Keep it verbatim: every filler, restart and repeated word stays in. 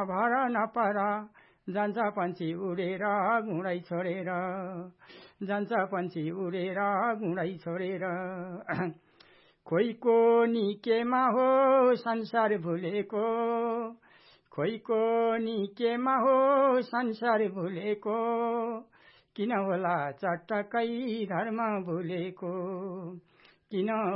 भर नपर जान्छ पन्छी उडेर गुँडै छोडेर जान्छ पन्छी उडेर गुँडै छोडेर खोइको निकेमा हो संसार भुलेको खोइको निकेमा हो संसार भुलेको किन होला चटक्कै धर्म भुलेको किन